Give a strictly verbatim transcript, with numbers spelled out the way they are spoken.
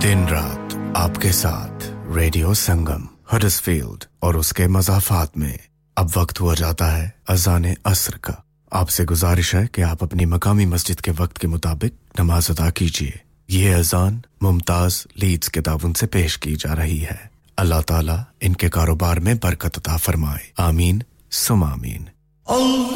दिन रात आपके साथ रेडियो संगम हडर्सफील्ड और उसके मज़ाफ़ात में अब वक्त हुआ जाता है अज़ान अस्र का। आपसे गुजारिश है कि आप अपनी मकामी मस्जिद के वक्त के मुताबिक नमाज अदा कीजिए। ये अज़ान मुमताज़ लीड्स के ताउन से पेश की जा रही है। अल्लाह ताला इनके कारोबार में बरकत अता फरमाए। आमीन सुम आमीन।